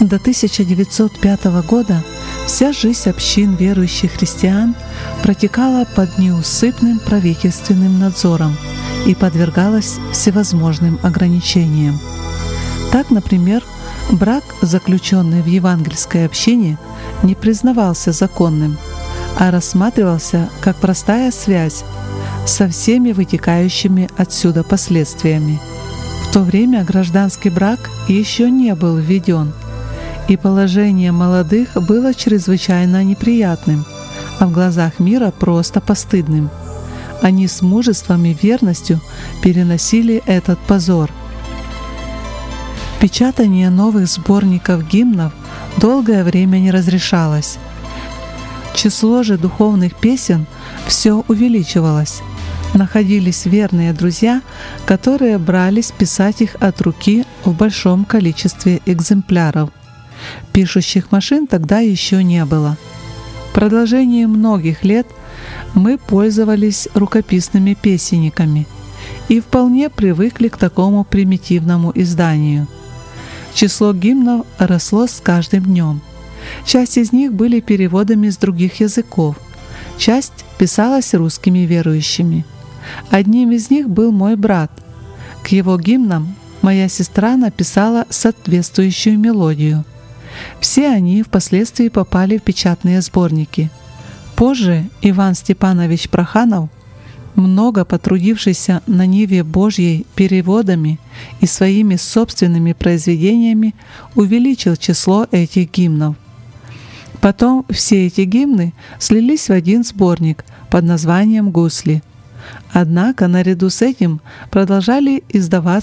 До 1905 года вся жизнь общин верующих христиан протекала под неусыпным правительственным надзором и подвергалась всевозможным ограничениям. Так, например, брак, заключенный в евангельской общине, не признавался законным, а рассматривался как простая связь со всеми вытекающими отсюда последствиями. В то время гражданский брак еще не был введен, и положение молодых было чрезвычайно неприятным, а в глазах мира просто постыдным. Они с мужеством и верностью переносили этот позор. Печатание новых сборников гимнов долгое время не разрешалось. Число же духовных песен все увеличивалось. Находились верные друзья, которые брались писать их от руки в большом количестве экземпляров. Пишущих машин тогда еще не было. В продолжении многих лет мы пользовались рукописными песенниками и вполне привыкли к такому примитивному изданию. Число гимнов росло с каждым днем. Часть из них были переводами с других языков, часть писалась русскими верующими. Одним из них был мой брат. К его гимнам моя сестра написала соответствующую мелодию. Все они впоследствии попали в печатные сборники. Позже Иван Степанович Проханов, много потрудившийся на ниве Божьей переводами и своими собственными произведениями, увеличил число этих гимнов. Потом все эти гимны слились в один сборник под названием «Гусли». Однако наряду с этим продолжали издаваться